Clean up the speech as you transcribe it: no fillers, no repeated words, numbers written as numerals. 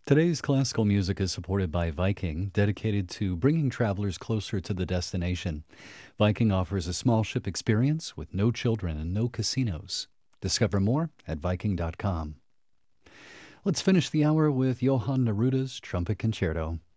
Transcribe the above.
Today's classical music is supported by Viking, dedicated to bringing travelers closer to the destination. Viking offers a small ship experience with no children and no casinos. Discover more at Viking.com. Let's finish the hour with Johann Neruda's Trumpet Concerto.